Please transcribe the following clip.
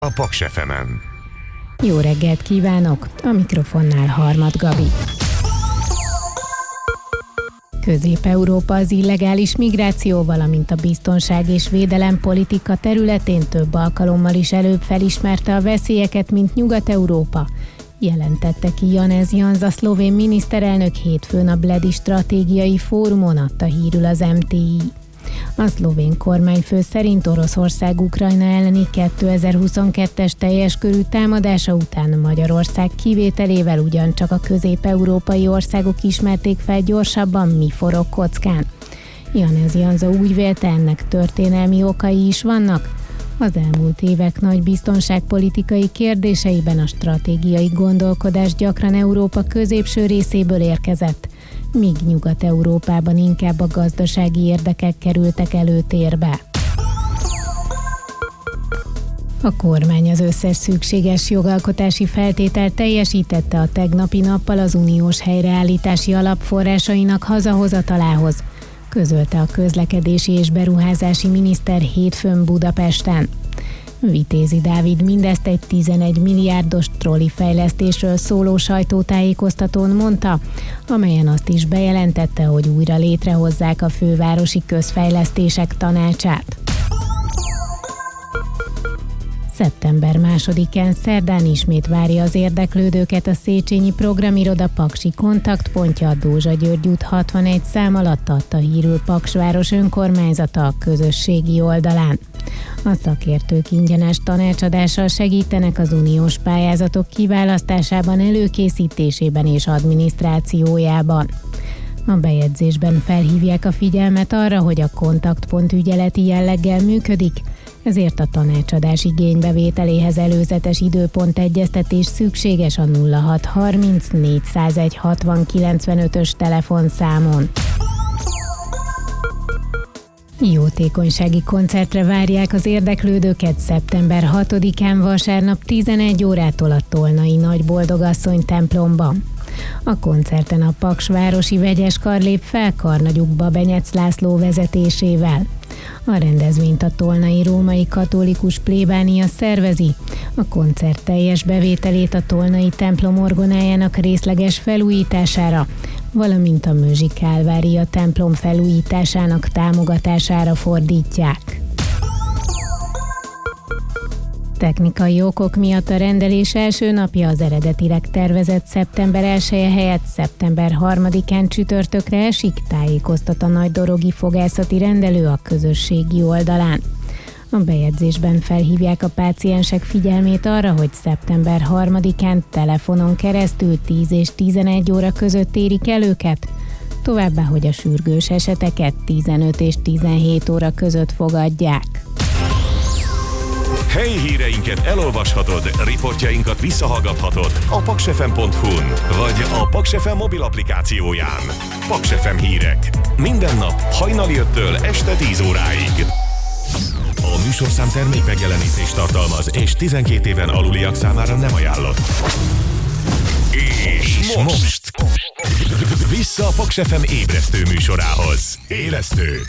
a Paks FM-en. Jó reggelt kívánok! A mikrofonnál Harmad Gabi. Közép-Európa az illegális migráció, valamint a biztonság és védelem politika területén több alkalommal is előbb felismerte a veszélyeket, mint Nyugat-Európa. Jelentette ki Janez Janša szlovén miniszterelnök hétfőn a Bledi stratégiai fórumon, adta hírül az MTI. A szlovén kormányfő szerint Oroszország Ukrajna elleni 2022-es teljes körű támadása után Magyarország kivételével ugyancsak a közép-európai országok ismerték fel gyorsabban, mi forog kockán. Janez Janša úgy vélte, ennek történelmi okai is vannak. Az elmúlt évek nagy biztonságpolitikai kérdéseiben a stratégiai gondolkodás gyakran Európa középső részéből érkezett, míg Nyugat-Európában inkább a gazdasági érdekek kerültek előtérbe. A kormány az összes szükséges jogalkotási feltételt teljesítette a tegnapi nappal az uniós helyreállítási alap forrásainak hazahozatalához, közölte a közlekedési és beruházási miniszter hétfőn Budapesten. Vitézi Dávid mindezt egy 11 milliárdos troli fejlesztésről szóló sajtótájékoztatón mondta, amelyen azt is bejelentette, hogy újra létrehozzák a fővárosi közfejlesztések tanácsát. Szeptember 2-án szerdán ismét várja az érdeklődőket a Széchenyi Programiroda paksi kontaktpontja a Dózsa György út 61 szám alatt, adta hírül Paksváros önkormányzata a közösségi oldalán. A szakértők ingyenes tanácsadással segítenek az uniós pályázatok kiválasztásában, előkészítésében és adminisztrációjában. A bejegyzésben felhívják a figyelmet arra, hogy a kontaktpont ügyeleti jelleggel működik, ezért a tanácsadás igénybevételéhez előzetes időpontegyeztetés szükséges a 0630 401 60 95-ös telefonszámon. Jótékonysági koncertre várják az érdeklődőket szeptember 6-án vasárnap 11 órától a Tolnai Nagyboldogasszony templomban. A koncerten a Paksvárosi Vegyes Kar lép fel karnagyukba Benyec László vezetésével. A rendezvényt a Tolnai Római Katolikus Plébánia szervezi. A koncert teljes bevételét a Tolnai templom orgonájának részleges felújítására, valamint a Mőzsi Kálvária templom felújításának támogatására fordítják. Technikai okok miatt a rendelés első napja az eredetileg tervezett szeptember 1-e helyett szeptember 3-án csütörtökre esik, tájékoztat a Nagydorogi Fogászati Rendelő a közösségi oldalán. A bejegyzésben felhívják a páciensek figyelmét arra, hogy szeptember 3-án telefonon keresztül 10 és 11 óra között érik el őket, továbbá, hogy a sürgős eseteket 15 és 17 óra között fogadják. Helyi híreinket elolvashatod, riportjainkat visszahallgathatod a paksfm.hu-n, vagy a Paks FM mobil applikációján. Paks FM hírek. Minden nap hajnali 5-től este 10 óráig. A műsorszám termékmegjelenítést tartalmaz, és 12 éven aluliak számára nem ajánlott. És most vissza a Paks FM ébresztő műsorához. Élesztő,